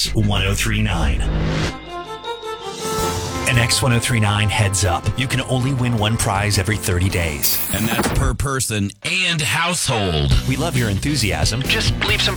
X1039. An X1039 heads up. You can only win one prize every 30 days. And that's per person and household. We love your enthusiasm. Just leave some